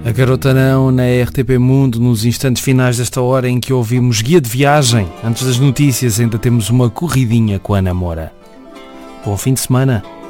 A Garota Não na RTP Mundo, nos instantes finais desta hora em que ouvimos Guia de Viagem. Antes das notícias ainda temos uma corridinha com a Ana Moura. Bom fim de semana.